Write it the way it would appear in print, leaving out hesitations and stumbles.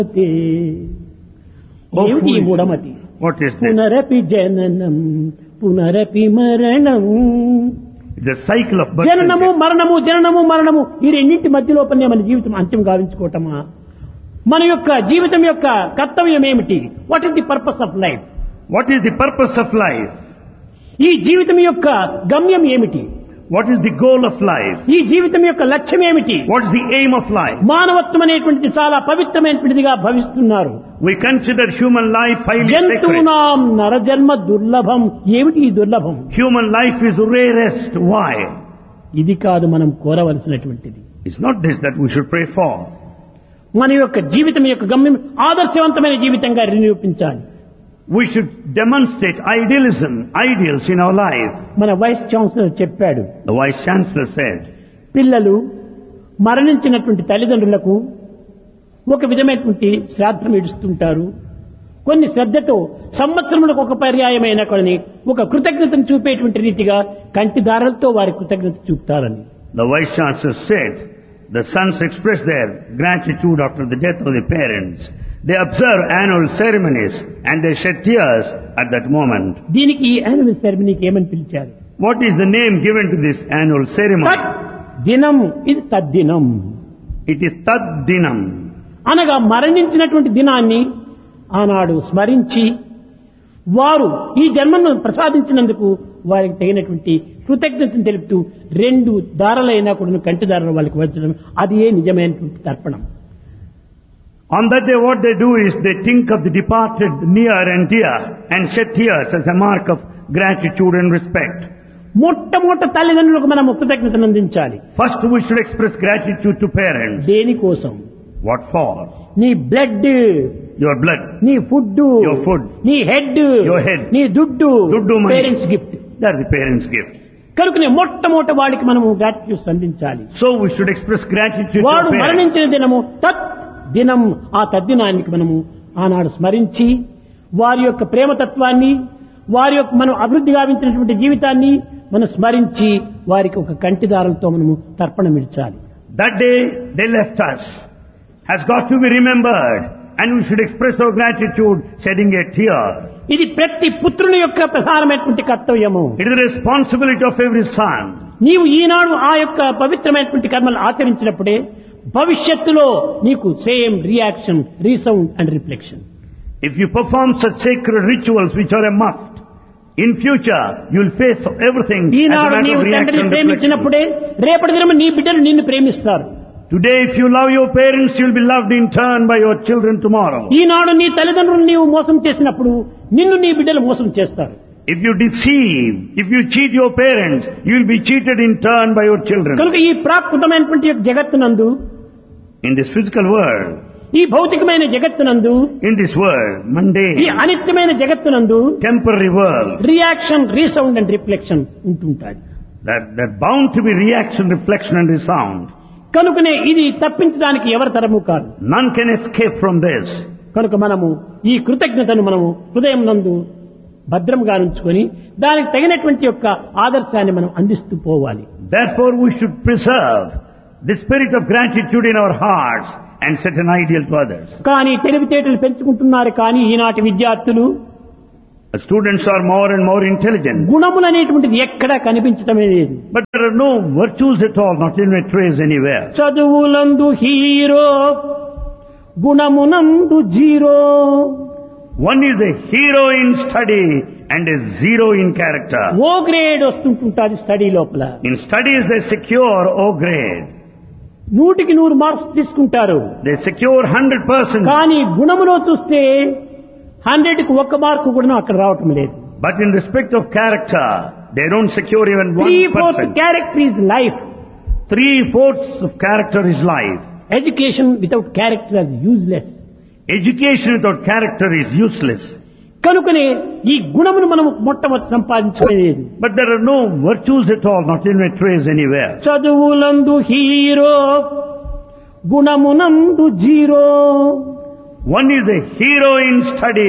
ఏమిటి ఈ మూఢమతి? What is this? పునరపి జననం పునరపి మరణం. The cycle of birth and Jananamu death. మరణము జననము మరణము ఈ రెండింటి మధ్యలోపనే మన జీవితం అంత్యం గావించుకోవటమా? మన యొక్క జీవితం యొక్క కర్తవ్యం ఏమిటి? What is the purpose of life? What is the purpose of life? ఈ జీవితం యొక్క గమ్యం ఏమిటి? What is the goal of life? ఈ జీవితం యొక్క లక్ష్యం ఏమిటి? What is the aim of life? మానవత్వం అనేటువంటిది చాలా పవిత్రమైనటువంటిదిగా భావిస్తున్నారు. We consider human life highly sacred. జంతువునాం నరజన్మ దుర్లభం. ఏమిటి ఈ దుర్లభం? Human life is rarest. Why? ఇది కాదు మనం కోరవలసినటువంటిది. It's not this that we should pray for. మన యొక్క జీవితం యొక్క గమ్యం ఆదర్శవంతమైన జీవితంగా నిరూపించాలి. We should demonstrate ideals in our life. మన వైస్ ఛాన్సలర్ చెప్పాడు, The Vice Chancellor said, పిల్లలు మరణించినటువంటి తల్లిదండ్రులకు ఒక విధమైనటువంటి శ్రాద్ధం ఇడుస్తుంటారు. కొన్ని శ్రద్ధతో సంవత్సరములకు ఒక పర్యాయమైన కొన్ని ఒక కృతజ్ఞతను చూపేటువంటి రీతిగా కంటి దారాలతో వారి కృతజ్ఞత చూపుతారని. the Vice Chancellor said, the sons express their gratitude after the death of the parents. They observe annual ceremonies and they shed tears at that moment. దీనికి ఈ యాన్యువల్ సెరమనీకి ఏమని పిలిచారు? What is the name given to this annual ceremony? తత్ దినం, ఇది తద్దినం. It is Tad Dinam. అనగా మరణించినటువంటి దినాన్ని ఆనాడు స్మరించి వారు ఈ జన్మను ప్రసాదించినందుకు వారికి తగినటువంటి కృతజ్ఞతను తెలుపుతూ 2 దారాలైనా కూడా కంటి దారాలు వాళ్ళకి వచ్చడం, అది ఏ నిజమైనటువంటి తర్పణం. On that day what they do is they think of the departed near and dear and shed tears as a mark of gratitude and respect. మొట్టమొదట తల్లిదండ్రులకు మనం కృతజ్ఞతను అందించాలి. First we should express gratitude to parents. దేనికోసం? What for? నీ blood, Your blood, నీ food, your food, నీ head, your head, నీ దుడ్డు, money. Parents gift. That's the parents' gift. కనుకనే మొట్టమొదట వాడికి మనము గ్రాటిట్యూడ్ అందించాలి. So we should express gratitude to వాడు parents. మరణించిన దినము తత్ దినం, ఆ తద్దినానికి మనము ఆనాడు స్మరించి వారి యొక్క ప్రేమతత్వాన్ని, వారి యొక్క మనం అభివృద్ధి గావించినటువంటి జీవితాన్ని మనం స్మరించి వారికి ఒక కంటిదారంతో మనము తర్పణం ఇచ్చాలి. That day they left us has got to be remembered and we should express our gratitude shedding a tear. ఇది ప్రతి పుత్రుని యొక్క ప్రధానమైనటువంటి కర్తవ్యము. It is the responsibility of every son. నీవు ఈనాడు ఆ యొక్క పవిత్రమైనటువంటి కర్మలు ఆచరించినప్పుడే భవిష్యత్తులో నీకు same reaction, resound and reflection. If you perform such sacred rituals which are a must, in future you will face everything as a Eenadu matter నీవు of reaction తండ్రిని and reflection. ప్రేమించినప్పుడే రేపటి దినం నీ బిడ్డలు నిన్ను ప్రేమిస్తారు. Today if you love your parents, you will be loved in turn by your children tomorrow. ఈనాడు నీ తల్లిదండ్రులు నీవు మోసం చేసినప్పుడు నిన్ను నీ బిడ్డలు మోసం చేస్తారు. If you deceive, if you cheat your parents, you will be cheated in turn by your children. కనుక ఈ ప్రాకృతమైనటువంటి యొక్క జగత్తునందు, In this physical world, ఈ భౌతికమైన జగత్తునందు, in this world, ఈ mundane, అనిత్యమైన జగత్తునందు temporary world, reaction, resound and reflection ఉంటుంటాయి. that bound to be reaction, reflection and resound. కనుకనే ఇది తప్పించడానికి ఎవరి తరము కాదు. None can escape from this. కనుక మనము ఈ కృతజ్ఞతను మనము హృదయం నందు భద్రంగా ఉంచుకొని దానికి తగినటువంటి యొక్క ఆదర్శాన్ని మనం అందిస్తూ పోవాలి. Therefore we should preserve the spirit of gratitude in our hearts and set an ideal to others. కానీ తెలివితేటలు పెంచుకుంటున్నారు, కానీ ఈనాటి విద్యార్థులు The students are more and more intelligent. గుణములు అనేటువంటిది ఎక్కడా కనిపించటమే లేదు. But there are no virtues at all, not even a trace anywhere. చదువులందు hero, గుణమునందు zero. One is a hero in study and a zero in character. Oh grade వస్తుంటుంటారు study లోపల. In studies they secure O grade. 100కి 100 marks తీసుకుంటారు. They secure 100%. కానీ గుణములో చూస్తే 100కి 1 mark కూడా అక్కడ రావటం లేదు. But in respect of character, they don't secure even 3/4 1%. Character is life. 3/4 of character is life. Education without character is useless. Education without character is useless. కనుకనే ఈ గుణమును మనం మొట్టమొదటి సంపాదించలేదు. But there are no virtues at all, not even a trace anywhere. చదువులందు hero, గుణమునందు zero. One is a hero in study